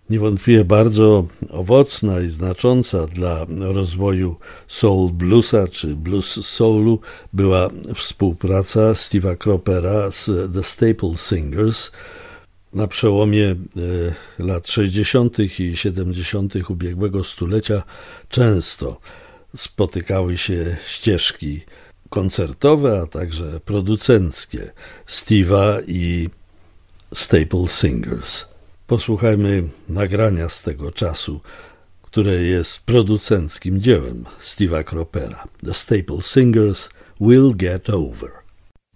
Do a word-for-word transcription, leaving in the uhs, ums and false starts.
Niewątpliwie bardzo owocna i znacząca dla rozwoju soul bluesa czy blues soulu była współpraca Steve'a Cropera z The Staple Singers. Na przełomie y, lat sześćdziesiątych i siedemdziesiątych ubiegłego stulecia często spotykały się ścieżki koncertowe, a także producenckie Steve'a i Staple Singers. Posłuchajmy nagrania z tego czasu, które jest producenckim dziełem Steve'a Cropera. The Staple Singers, We'll Get Over.